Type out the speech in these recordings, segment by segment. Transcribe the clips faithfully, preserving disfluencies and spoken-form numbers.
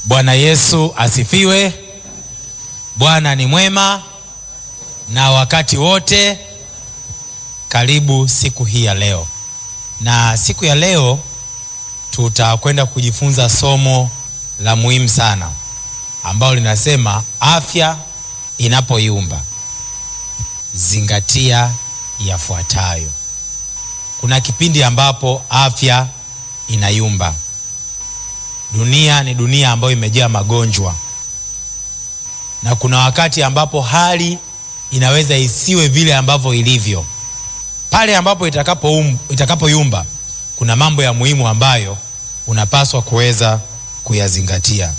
Bwana Yesu asifiwe. Bwana ni mwema na wakati wote. Karibu siku hii ya leo. Na siku ya leo tutakwenda kujifunza somo la muhimu sana ambalo linasema afya inapoyumba, zingatia yafuatayo. Kuna kipindi ambapo afya inayumba. Dunia ni dunia ambayo imejaa magonjwa. Na kuna wakati ambapo hali inaweza isiwe vile ambavyo ilivyo. Pale ambapo itakapo um, itakapoyumba, kuna mambo ya muhimu ambayo unapaswa kuweza kuyazingatia.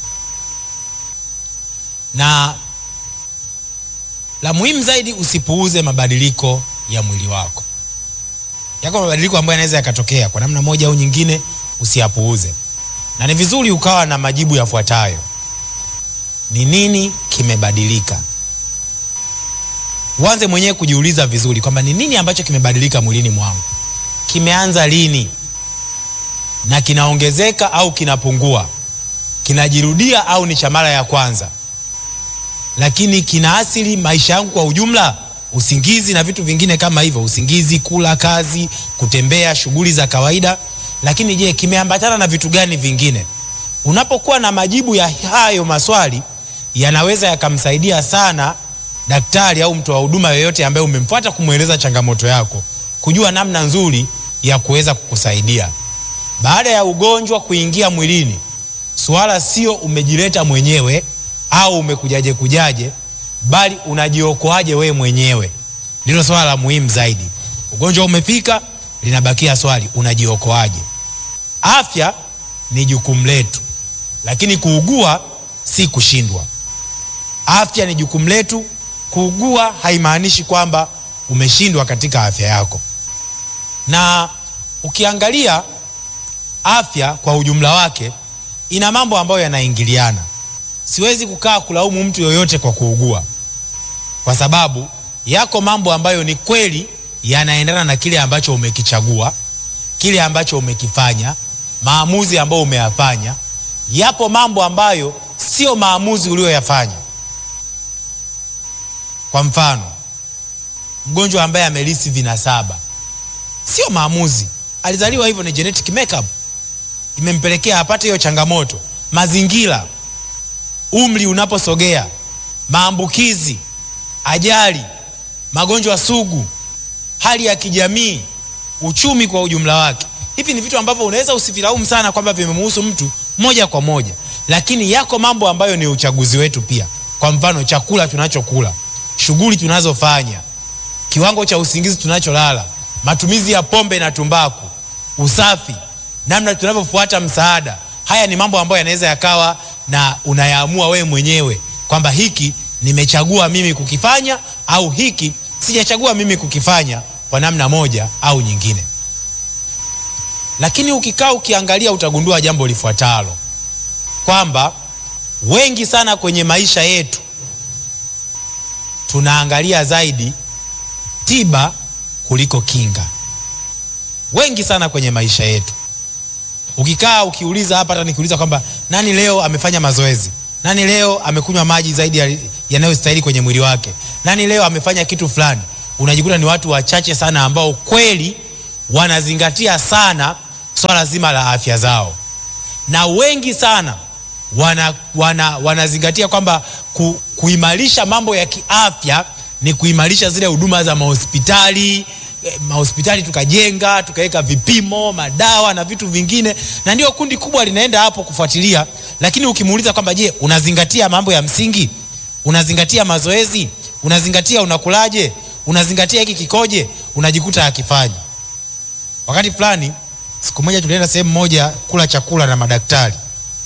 Na la muhimu zaidi, usipuuze mabadiliko ya mwili wako. Yako mabadiliko ambayo yanaweza yakatokea kwa namna moja au nyingine, usiyapuuze. Na ni vizuri ukawa na majibu yafuatayo. Ni nini kimebadilika? Uanze mwenyewe kujiuliza vizuri kwamba ni nini ambacho kimebadilika mwilini mwangu. Kimeanza lini? Na kinaongezeka au kinapungua? Kinajirudia au ni cha mara ya kwanza? Lakini kinaasili maisha yangu kwa ujumla, usingizi na vitu vingine kama hivyo, usingizi, kula, kazi, kutembea, shughuli za kawaida. Lakini je, kimeambatana na vitu gani vingine? Unapokuwa na majibu ya hayo maswali, yanaweza yakamsaidia sana daktari au mtu wa huduma yoyote ambaye umemfuata kumueleza changamoto yako, kujua namna nzuri ya kuweza kukusaidia. Baada ya ugonjwa kuingia mwilini, swala sio umejileta mwenyewe au umekujaje kujaje, bali unajiokoaje wewe mwenyewe. Ndilo swala la muhimu zaidi. Ugonjwa umefika, linabakia swali, unajiokoaje? Afya ni jukumu letu, lakini kuugua si kushindwa. Afya ni jukumu letu. Kuugua haimaanishi kwamba umeshindwa katika afya yako. Na ukiangalia afya kwa ujumla wake, ina mambo ambayo yanaingiliana. Siwezi kukaa kulaumu mtu yoyote kwa kuugua, kwa sababu yako mambo ambayo ni kweli yanaendana na kile ambacho umekichagua, kile ambacho umekifanya, maamuzi ambayo umeyafanya. Yapo mambo ambayo sio maamuzi uliyoyafanya. Kwa mfano, mgonjwa ambaye amelisi vinasaba, sio maamuzi. Alizaliwa hivyo, ni genetic makeup imempelekea apate hiyo changamoto. Mazingira, umri unaposogea, maambukizi, ajali, magonjwa sugu, hali ya kijamii, uchumi kwa ujumla wake. Hivi ni vitu ambavyo unaweza usivilaumu sana kwamba vimemhusu mtu moja kwa moja, lakini yako mambo ambayo ni uchaguzi wetu pia. Kwa mfano, chakula tunachokula, shughuli tunazofanya, kiwango cha usingizi tunacholala, matumizi ya pombe na tumbaku, usafi, namna tunavyofuata msaada. Haya ni mambo ambayo yanaweza yakawa na unayaamua wewe mwenyewe kwamba hiki nimechagua mimi kukifanya au hiki sijachagua mimi kukifanya kwa namna moja au nyingine. Lakini ukikaa ukiangalia, utagundua jambo lifuatalo, kwamba wengi sana kwenye maisha yetu tunaangalia zaidi tiba kuliko kinga. Wengi sana kwenye maisha yetu. Ukikaa ukiuliza hapa, hata nikiuliza kwamba nani leo amefanya mazoezi, nani leo amekunywa maji zaidi yanayostahili kwenye mwili wake, nani leo amefanya kitu fulani, unajikuta ni watu wachache sana ambao kweli wanazingatia sana swala zima la afya zao. Na wengi sana wana, wana, wanazingatia kwamba ku, kuimarisha mambo ya kiafya ni kuimarisha zile huduma za mahospitali. Eh, mahospitali tukajenga, tukaweka vipimo, madawa na vitu vingine, na ndio kundi kubwa linaenda hapo kufuatilia. Lakini ukimuuliza kwamba je, unazingatia mambo ya msingi? Unazingatia mazoezi? Unazingatia unakulaje? Unazingatia hiki kikoje? Unajikuta hakifanyi. Wakati fulani, siku moja tulienda sehemu moja kula chakula na madaktari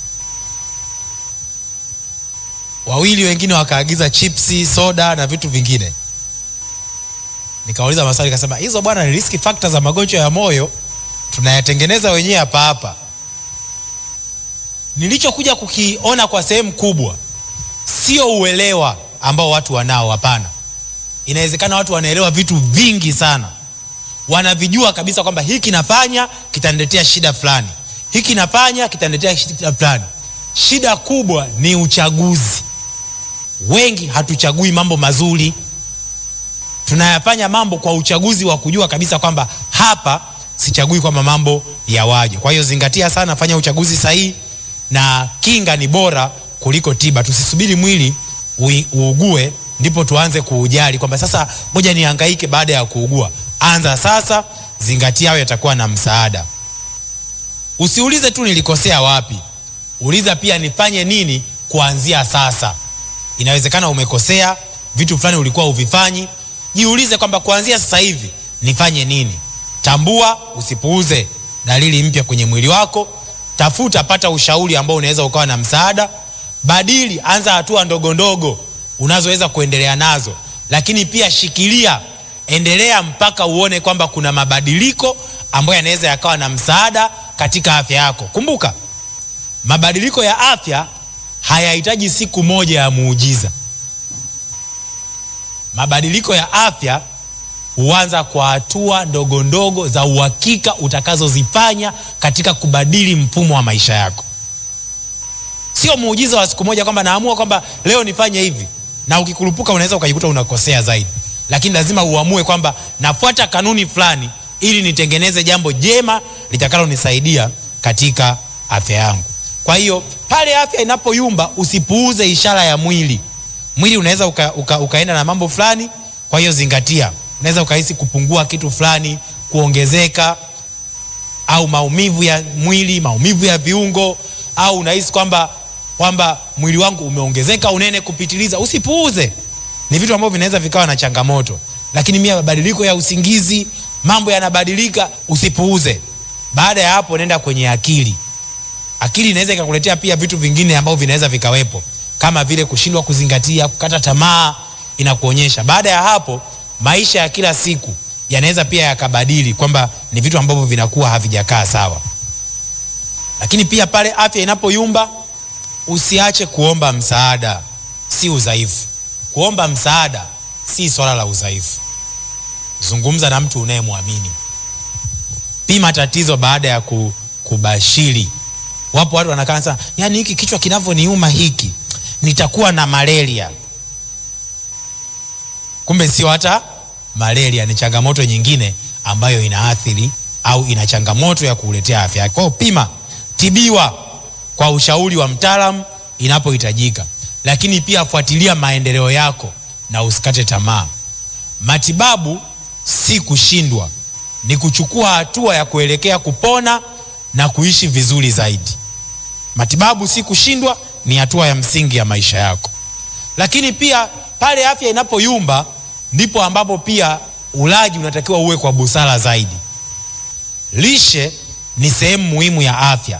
wawili, wengine wakaagiza chipsi, soda na vitu vingine. Nikauliza maswali, nikasema hizo bwana ni risk factor za magonjwa ya moyo, tunayatengeneza wenyewe hapa hapa. Nilichokuja kukiona kwa sehemu kubwa sio uelewa ambao watu wanao, hapana. Inawezekana watu wanaelewa vitu vingi sana, wanavijua kabisa kwamba hiki nafanya kitaniletea shida fulani, hiki nafanya kitaniletea shida fulani. shida kubwa ni uchaguzi. Wengi hatuchagui mambo mazuri, tunayafanya mambo kwa uchaguzi wa kujua kabisa kwamba hapa sichagui kwamba mambo yawaje. Kwa hiyo zingatia sana, fanya uchaguzi sahihi, na kinga ni bora kuliko tiba. Tusisubiri mwili uugue ndipo tuanze kuujali kwamba sasa ngoja nihangaike baada ya kuugua. Anza sasa, zingatia, hayo yatakuwa na msaada. Usiulize tu nilikosea wapi, uliza pia nifanye nini kuanzia sasa. Inawezekana umekosea vitu fulani ulikuwa uvifanyi, jiulize kwamba kuanzia sasa hivi nifanye nini. Tambua, usipuuze dalili mpya kwenye mwili wako. Tafuta, pata ushauri ambao unaweza ukawa na msaada. Badili, anza hatua ndogo ndogo unazoweza kuendelea nazo, lakini pia shikilia, endelea mpaka uone kwamba kuna mabadiliko ambayo yanaweza yakawa na msaada katika afya yako. Kumbuka, mabadiliko ya afya hayahitaji siku moja ya muujiza. Mabadiliko ya afya huanza kwa hatua ndogo ndogo za uhakika utakazozifanya katika kubadili mfumo wa maisha yako. Sio muujiza wa siku moja kwamba naamua kwamba leo nifanye hivi, na ukikurupuka unaweza ukajikuta unakosea zaidi. Lakini lazima uamue kwamba nafuata kanuni fulani ili nitengeneze jambo jema litakalonisaidia katika afya yangu. Kwa hiyo pale afya inapoyumba, usipuuze ishara ya mwili. Mwili unaweza uka, uka, ukaenda na mambo fulani. Kwa hiyo zingatia, unaweza ukahisi kupungua kitu fulani, kuongezeka, au maumivu ya mwili, maumivu ya viungo, au unahisi kwamba kwamba mwili wangu umeongezeka unene kupitiliza. Usipuuze, ni vitu ambavyo vinaweza vikawa na changamoto. Lakini mimi mabadiliko ya usingizi, mambo yanabadilika, usipuuze. Baada ya hapo nenda kwenye akili. Akili inaweza ikakuletea pia vitu vingine ambavyo vinaweza vikawepo, kama vile kushindwa kuzingatia, kukata tamaa, inakuonyesha. Baada ya hapo maisha ya kila siku yanaweza pia yakabadili kwamba ni vitu ambavyo vinakuwa havijakaa sawa. Lakini pia pale afya inapoyumba, usiache kuomba msaada. Si udhaifu. Kuomba msaada si swala la udhaifu. Zungumza na mtu unayemwamini. Pima tatizo baada ya kubashiri. Wapo watu wanakaa sana, yani hiki kichwa kinavyoniuma hiki, nitakuwa na malaria. Kumbe sio hata malaria, ni changamoto nyingine ambayo inaathiri au ina changamoto ya kuletea afya yako. Kwa pima, tibiwa kwa ushauri wa mtaalamu inapohitajika. Lakini pia fuatilia maendeleo yako na usikate tamaa. Matibabu si kushindwa, ni kuchukua hatua ya kuelekea kupona na kuishi vizuri zaidi. Matibabu si kushindwa, ni hatua ya msingi ya maisha yako. Lakini pia pale afya inapoyumba, ndipo ambapo pia ulaji unatakiwa uwe kwa busara zaidi. Lishe ni sehemu muhimu ya afya,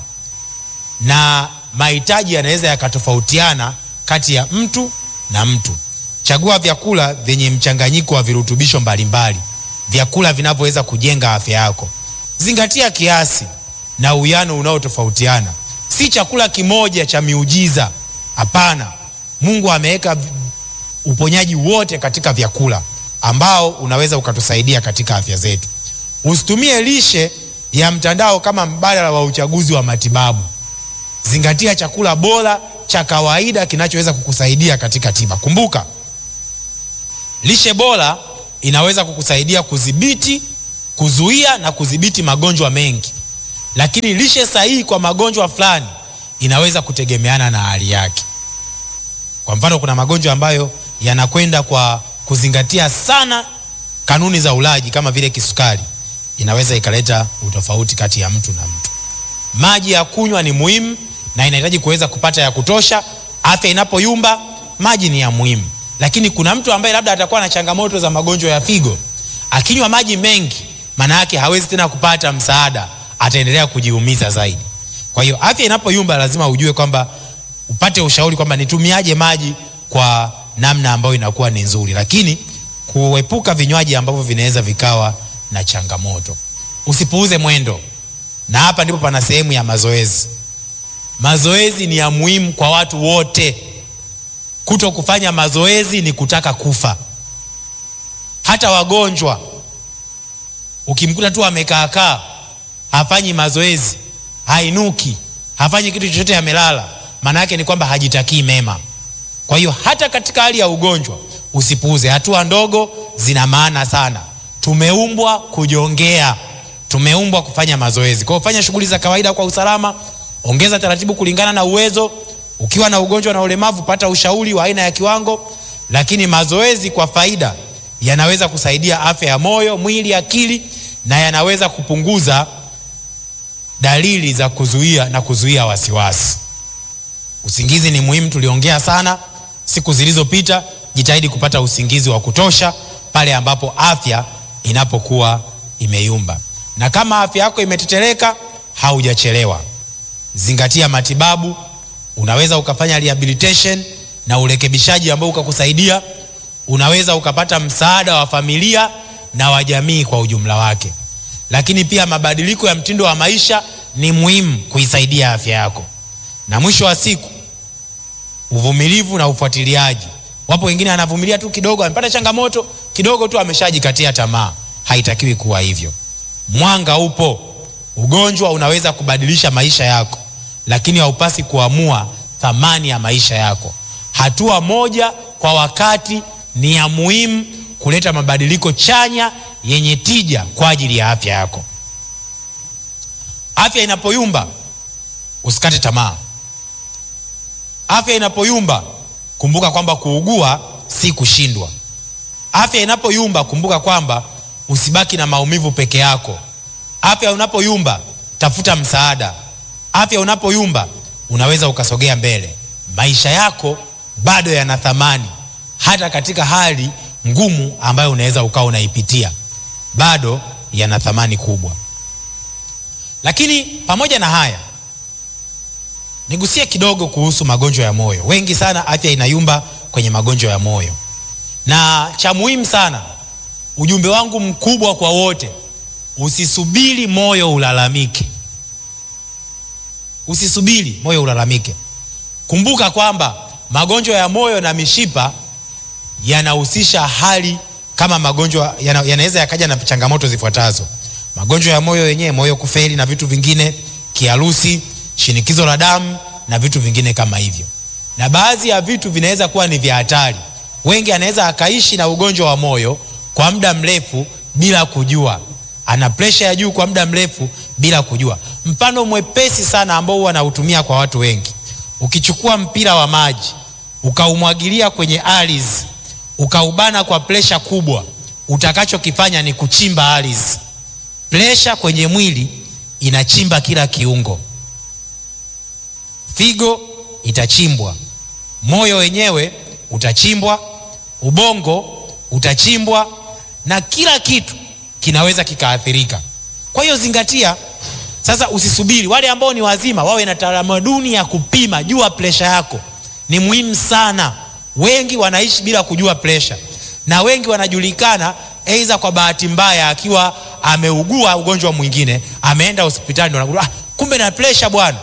na mahitaji yanaweza yakatofautiana kati ya mtu na mtu. Chagua vyakula vyenye mchanganyiko wa virutubisho mbalimbali, vyakula vinavyoweza kujenga afya yako. Zingatia kiasi na uwiano unaotofautiana. Si chakula kimoja cha miujiza, hapana. Mungu ameweka uponyaji wote katika vyakula ambao unaweza ukatusaidia katika afya zetu. Usitumie lishe ya mtandao kama mbadala wa uchaguzi wa matibabu. Zingatia chakula bora cha kawaida kinachoweza kukusaidia katika tiba. Kumbuka, lishe bora inaweza kukusaidia kudhibiti, kuzuia na kudhibiti magonjwa mengi. Lakini lishe sahihi kwa magonjwa fulani inaweza kutegemeana na hali yake. Kwa mfano, kuna magonjwa ambayo yanakwenda kwa kuzingatia sana kanuni za ulaji kama vile kisukari. Inaweza ikaleta utofauti kati ya mtu na mtu. Maji ya kunywa ni muhimu na inahitaji kuweza kupata ya kutosha. Afya inapoyumba, maji ni ya muhimu. Lakini kuna mtu ambaye labda atakuwa na changamoto za magonjwa ya figo. Akinywa maji mengi, maana yake hawezi tena kupata msaada, ataendelea kujiumiza zaidi. Kwa hiyo afya inapoyumba, lazima ujue kwamba upate ushauri kwamba nitumiaje maji kwa namna ambayo inakuwa ni nzuri, lakini kuepuka vinywaji ambavyo vinaweza vikawa na changamoto. Usipuuze mwendo. Na hapa ndipo pana sehemu ya mazoezi. Mazoezi ni ya muhimu kwa watu wote. Kuto kufanya mazoezi ni kutaka kufa. Hata wagonjwa ukimkuta tu amekaa kaa, hafanyi mazoezi, hainuki, hafanyi kitu chochote, amelala, maana yake ni kwamba hajitakii mema. Kwa hiyo hata katika hali ya ugonjwa usipuuze. Hatua ndogo zina maana sana. Tumeumbwa kujongea, tumeumbwa kufanya mazoezi. Kwa hiyo fanya shughuli za kawaida kwa usalama, ongeza taratibu kulingana na uwezo. Ukiwa na ugonjwa na ulemavu, pata ushauri wa aina ya kiwango, lakini mazoezi kwa faida yanaweza kusaidia afya ya moyo, mwili, akili, na yanaweza kupunguza dalili za kuzuia na kuzuia wasiwasi. Usingizi ni muhimu, tuliongea sana siku zilizopita. Jitahidi kupata usingizi wa kutosha pale ambapo afya inapokuwa imeyumba. Na kama afya yako imeteteleka, haujachelewa. Zingatia matibabu. Unaweza ukafanya rehabilitation na urekebishaji ambao ukakusaidia. Unaweza ukapata msaada wa familia na wa jamii kwa ujumla wake. Lakini pia mabadiliko ya mtindo wa maisha ni muhimu kuisaidia afya yako. Na mwisho wa siku, uvumilivu na ufuatiliaji. Wapo wengine anavumilia tu kidogo, amepata changamoto kidogo tu ameshajikatia tamaa. Haitakiwi kuwa hivyo. Mwanga upo. Ugonjwa unaweza kubadilisha maisha yako, lakini haupasi kuamua thamani ya maisha yako. Hatua moja kwa wakati ni ya muhimu kuleta mabadiliko chanya yenye tija kwa ajili ya afya yako. Afya inapoyumba, usikate tamaa. Afya inapoyumba, kumbuka kwamba kuugua si kushindwa. Afya inapoyumba, kumbuka kwamba usibaki na maumivu peke yako. Afya unapoyumba, tafuta msaada. Afya unapoyumba, unaweza ukasogea mbele. Maisha yako bado yana thamani, hata katika hali ngumu ambayo unaweza ukawa unaipitia, bado yana thamani kubwa. Lakini pamoja na haya, nigusie kidogo kuhusu magonjwa ya moyo. Wengi sana afya inayumba kwenye magonjwa ya moyo. Na cha muhimu sana, ujumbe wangu mkubwa kwa wote, usisubiri moyo ulalamike. Usisubiri moyo ulalamike. Kumbuka kwamba magonjwa ya moyo na mishipa yanahusisha hali kama magonjwa yana, yanaweza yakaja na changamoto zifuatazo. Magonjwa ya moyo yenyewe, moyo kufeli na vitu vingine, kiharusi, shinikizo la damu na vitu vingine kama hivyo. Na baadhi ya vitu vinaweza kuwa ni vya hatari. Wengi anaweza akaishi na ugonjwa wa moyo kwa muda mrefu bila kujua. Ana pressure ya juu kwa muda mrefu bila kujua. Mfano mwepesi sana ambao wanautumia kwa watu wengi. Ukichukua mpira wa maji, ukaumwagilia kwenye ardhi, ukaubana kwa pressure kubwa, utakachokifanya ni kuchimba ardhi. Pressure kwenye mwili inachimba kila kiungo. Figo itachimbwa, moyo wenyewe utachimbwa, ubongo utachimbwa, na kila kitu kinaweza kikaathirika. Kwa hiyo zingatia. Sasa usisubiri. Wale ambao ni wazima wawe na tamaduni ya kupima. Jua pressure yako, ni muhimu sana. Wengi wanaishi bila kujua pressure, na wengi wanajulikana aidha kwa bahati mbaya, akiwa ameugua ugonjwa mwingine, ameenda hospitali ndio anagundua, ah, kumbe na pressure bwana.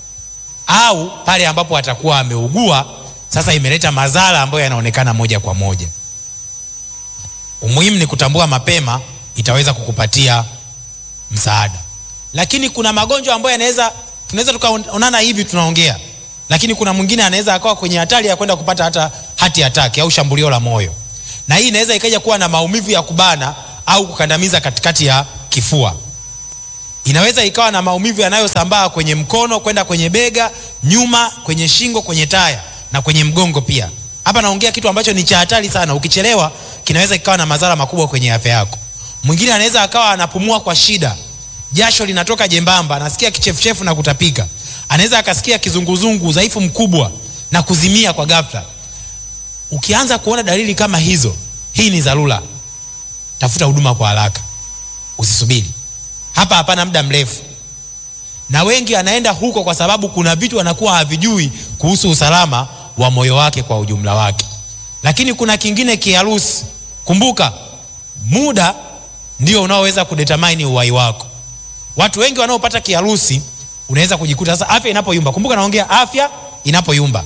Au pale ambapo atakuwa ameugua sasa imeleta madhara ambayo yanaonekana moja kwa moja. Umuhimu ni kutambua mapema, itaweza kukupatia msaada. Lakini kuna magonjwa ambayo yanaweza, tunaweza tukaonana hivi tunaongea, lakini kuna mwingine anaweza akawa kwenye hatari ya kwenda kupata hata hati attack au shambulio la moyo. Na hii inaweza ikaja kuwa na maumivu ya kubana au kukandamiza katikati ya kifua. Inaweza ikawa na maumivu yanayosambaa kwenye mkono kwenda kwenye bega, nyuma, kwenye shingo, kwenye taya na kwenye mgongo pia. Hapa naongea kitu ambacho ni cha hatari sana. Ukichelewa kinaweza kikawa na madhara makubwa kwenye afya yako. Mwingine anaweza akawa anapumua kwa shida, jasho linatoka jembamba, anasikia kichefuchefu na kutapika. Anaweza akasikia kizunguzungu, udhaifu mkubwa na kuzimia kwa ghafla. Ukianza kuona dalili kama hizo, hii ni dharura. Tafuta huduma kwa haraka. Usisubiri. Hapa hapana muda mrefu. Na wengi anaenda huko kwa sababu kuna vitu anakuwa havijui kuhusu usalama wa moyo wake kwa ujumla wake. Lakini kuna kingine, kiharusi. Kumbuka, muda ndio unaoweza kudetermine uhai wako. Watu wengi wanaopata kiharusi unaweza kujikuta sasa afya inapoyumba. Kumbuka naongea afya inapoyumba.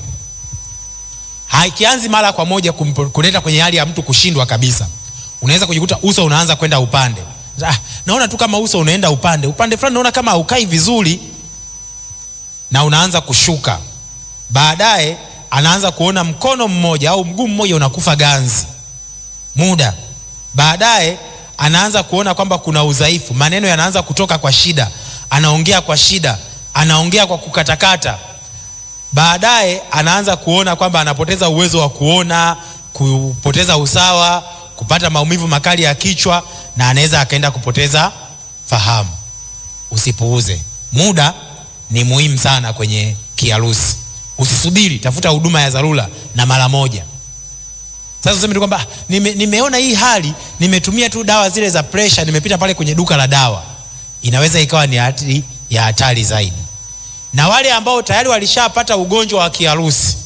Haikianzi mara kwa moja kuleta kwenye hali ya mtu kushindwa kabisa. Unaweza kujikuta uso unaanza kwenda upande. Ah, naona tu kama uso unaenda upande. Upande fulani naona kama haukai vizuri, na unaanza kushuka. baadaye anaanza kuona mkono mmoja au mguu mmoja unakufa ganzi. Muda baadaye anaanza kuona kwamba kuna udhaifu, maneno yanaanza kutoka kwa shida, anaongea kwa shida, anaongea kwa kukatakata. Baadaye anaanza kuona kwamba anapoteza uwezo wa kuona, kupoteza usawa, kupata maumivu makali ya kichwa, na anaweza akaenda kupoteza fahamu. Usipuuze, muda ni muhimu sana kwenye kiharusi. Usisubiri, tafuta huduma ya dharura na mara moja. Sasa useme tu kwamba nime, nimeona hii hali, nimetumia tu dawa zile za pressure, nimepita pale kwenye duka la dawa. Inaweza ikawa ni hatari ya hatari zaidi. Na wale ambao tayari walishapata ugonjwa wa kiharusi,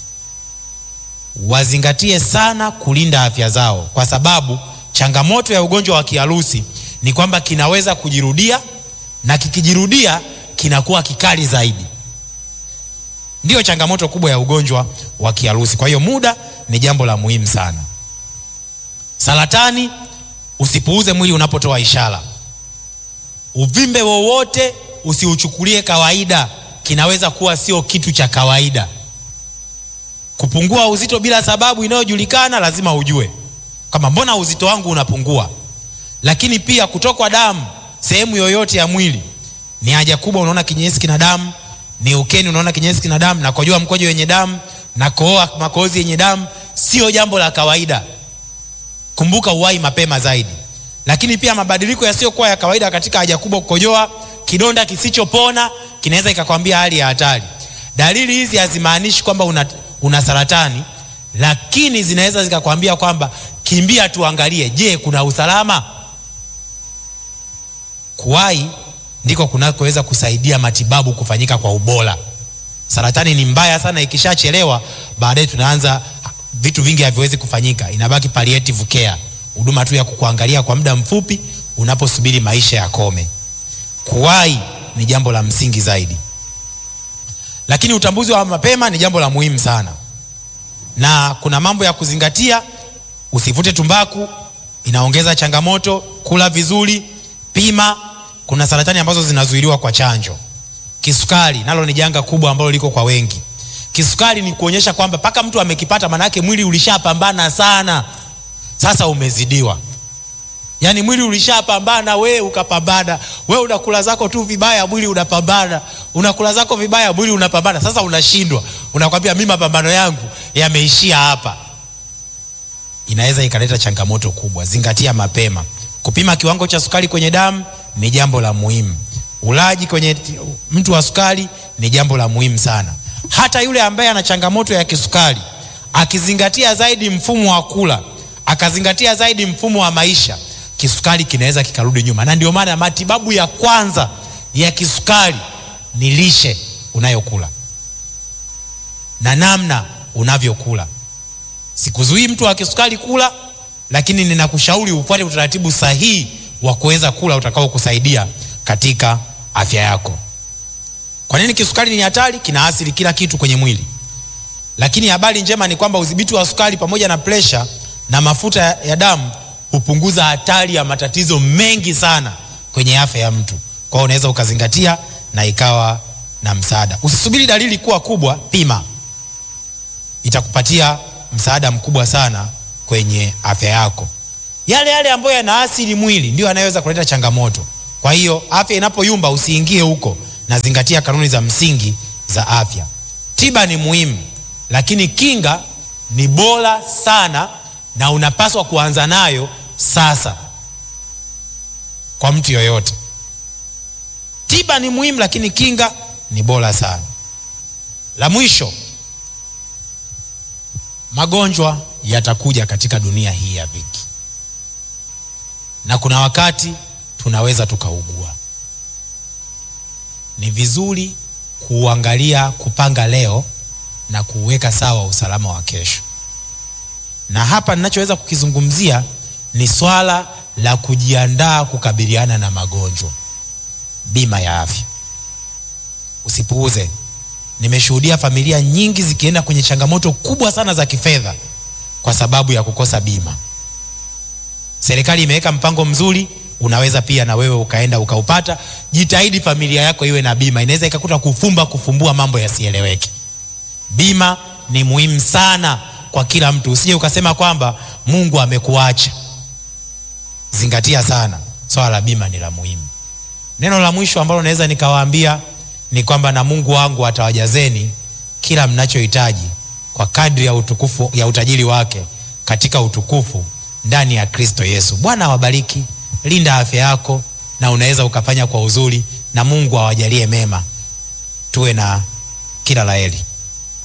wazingatie sana kulinda afya zao, kwa sababu changamoto ya ugonjwa wa kiharusi ni kwamba kinaweza kujirudia, na kikijirudia kinakuwa kikali zaidi. Ndio changamoto kubwa ya ugonjwa wa kiharusi. Kwa hiyo muda ni jambo la muhimu sana. Saratani, usipuuze mwili unapotoa ishara. Uvimbe wowote usiuchukulie kawaida, kinaweza kuwa sio kitu cha kawaida. Kupungua uzito bila sababu inayojulikana, lazima ujue kama mbona uzito wangu unapungua. Lakini pia kutokwa damu sehemu yoyote ya mwili, ni haja kubwa unaona kinyesi kina damu, ni ukeni unaona kinyesi kina damu, na kujua mkojo wenye damu, na kohoa makohozi yenye damu, sio jambo la kawaida. Kumbuka uwahi mapema zaidi. Lakini pia mabadiliko yasiyokuwa ya kawaida katika haja kubwa, kukojoa, kidonda kisichopona, kinaweza ikakwambia hali ya hatari. Dalili hizi hazimaanishi kwamba una, una saratani, lakini zinaweza zikakwambia kwamba kimbia tuangalie, je, kuna usalama? Kuwahi ndiko kunakoweza kusaidia matibabu kufanyika kwa ubora. Saratani ni mbaya sana, ikishachelewa baadaye tunaanza vitu vingi haviwezi kufanyika, inabaki palliative care, huduma tu ya kukuangalia kwa muda mfupi unaposubiri maisha yakome. Kuwahi ni jambo la msingi zaidi. Lakini utambuzi wa mapema ni jambo la muhimu sana, na kuna mambo ya kuzingatia. Usivute tumbaku, inaongeza changamoto. Kula vizuri, pima. Kuna saratani ambazo zinazuiliwa kwa chanjo. Kisukari nalo ni janga kubwa ambalo liko kwa wengi. Kisukari ni kuonyesha kwamba paka mtu amekipata, manake mwili ulishapambana sana, sasa umezidiwa. Yaani mwili ulishapambana, we ukapambana, we unakula zako tu vibaya, mwili unapambana, unakula zako vibaya, mwili unapambana, sasa unashindwa, unakwambia mimi mapambano yangu yameishia hapa. Inaweza ikaleta changamoto kubwa. Zingatia mapema. Kupima kiwango cha sukari kwenye damu ni jambo la muhimu. Ulaji kwenye mtu wa sukari ni jambo la muhimu sana. Hata yule ambaye ana changamoto ya kisukari, akizingatia zaidi mfumo wa kula, akazingatia zaidi mfumo wa maisha, kisukari kinaweza kikarudi nyuma. Na ndio maana matibabu ya kwanza ya kisukari ni lishe unayokula na namna unavyokula. Sikuzuii mtu wa kisukari kula, lakini ninakushauri ufuate utaratibu sahihi wa kuweza kula utakao kusaidia katika afya yako. Kwa nini kisukari ni hatari? Kinaathiri kila kitu kwenye mwili. Lakini habari njema ni kwamba udhibiti wa sukari pamoja na pressure na mafuta ya damu hupunguza hatari ya matatizo mengi sana kwenye afya ya mtu. Kwa hiyo unaweza ukazingatia na ikawa na msaada. Usisubiri dalili kuwa kubwa, pima. Itakupatia msaada mkubwa sana kwenye afya yako. Yale yale ambayo yanaathiri mwili ndio yanayoweza kuleta changamoto. Kwa hiyo afya inapoyumba usiingie huko, na zingatia kanuni za msingi za afya. Tiba ni muhimu, lakini kinga ni bora sana, na unapaswa kuanza nayo sasa kwa mtu yoyote. Tiba ni muhimu, lakini kinga ni bora sana. La mwisho, magonjwa yatakuja katika dunia hii ya dhiki, na kuna wakati tunaweza tukaugua. Ni vizuri kuangalia, kupanga leo na kuweka sawa usalama wa kesho. Na hapa ninachoweza kukizungumzia ni swala la kujiandaa kukabiliana na magonjwa. Bima ya afya usipuuze. Nimeshuhudia familia nyingi zikienda kwenye changamoto kubwa sana za kifedha kwa sababu ya kukosa bima. Serikali imeweka mpango mzuri, unaweza pia na wewe ukaenda ukaupata. Jitahidi familia yako iwe na bima. Inaweza ikakuta kufumba kufumbua mambo yasieleweke. Bima ni muhimu sana kwa kila mtu. Usije ukasema kwamba Mungu amekuacha. Zingatia sana, swala la bima ni la muhimu. Neno la mwisho ambalo naweza nikawaambia ni kwamba na Mungu wangu atawajazeni kila mnachohitaji kwa kadri ya utukufu ya utajiri wake katika utukufu ndani ya Kristo Yesu. Bwana awabariki, linda afya yako na unaweza ukafanya kwa uzuri, na Mungu awajalie mema. Tuwe na kila laheri.